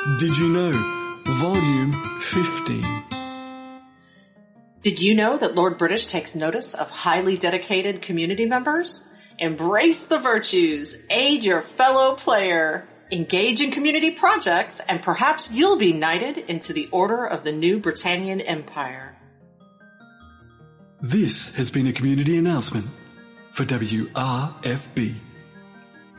Did you know? Volume 15. Did you know that Lord British takes notice of highly dedicated community members? Embrace the virtues, aid your fellow player, engage in community projects, and perhaps you'll be knighted into the Order of the New Britannian Empire. This has been a community announcement for WRFB.